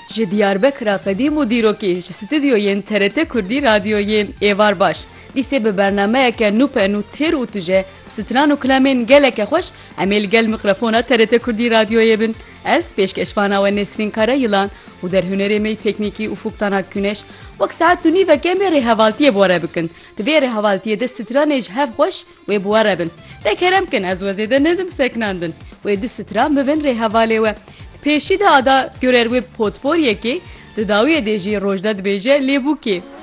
ji Diyarbekira qedîm û dîrokê ji stûdyoyên TRT Kurdî radyoyên êvar baş. Dîsê bi bernameyeke nûpen û têr û tuje bi stran û kilamên geleke xweş em ê li gel mikrofona TRT Kurdî radyoyê bin. Ez pêşkeşvana we Nesrîn Karayılan û derhunerê me teknîkî Ufuk Tanak Güneş wek saet û nîvek em ê rêhevaltiyê bi we re bikin. Di vê rêhevaltiyê de stranê ji hev xweş wê bi we re bin. Te kerem kin ez wezê de nedim seknandin. Wê du stran bibin rêhevalê we. Pêşî de ada görer wê potporyekê di dawiyê de jî rojda dibêje lêbûkê.